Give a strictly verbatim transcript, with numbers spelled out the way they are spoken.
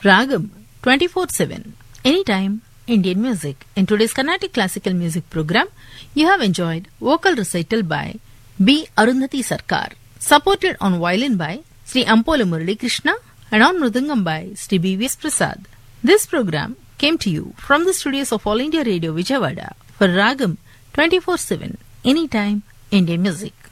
Ragam twenty-four seven, anytime Indian music. In today's Carnatic classical music program, you have enjoyed vocal recital by B. Arundhati Sarkar, supported on violin by Sri Ampola Murali Krishna and on mridangam by Sri B V S Prasad. This program came to you from the studios of All India Radio Vijayawada for Ragam twenty-four seven, anytime Indian music.